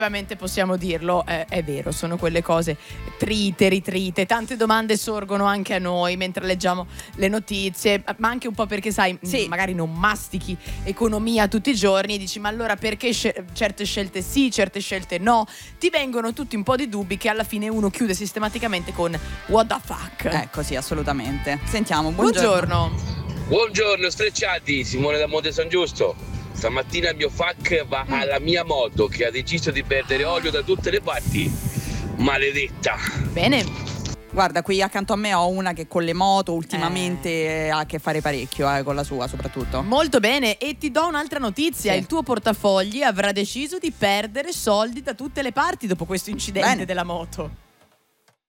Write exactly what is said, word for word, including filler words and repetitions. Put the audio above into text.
Ovviamente possiamo dirlo, eh, è vero, sono quelle cose trite, ritrite, tante domande sorgono anche a noi mentre leggiamo le notizie, ma anche un po' perché sai, Sì. magari non mastichi economia tutti i giorni e dici ma allora perché sce- certe scelte sì, certe scelte no, ti vengono tutti un po' di dubbi che alla fine uno chiude sistematicamente con what the fuck. Ecco, sì, assolutamente. Sentiamo, buongiorno. Buongiorno. Buongiorno sfrecciati, Simone da Monte San Giusto. Stamattina il mio F A Q va Mm. alla mia moto che ha deciso di perdere olio da tutte le parti. Maledetta. Bene. Guarda, qui accanto a me ho una che con le moto ultimamente Eh. ha a che fare parecchio, eh, con la sua soprattutto. Molto bene, e ti do un'altra notizia: Sì. il tuo portafogli avrà deciso di perdere soldi da tutte le parti dopo questo incidente Bene. della moto.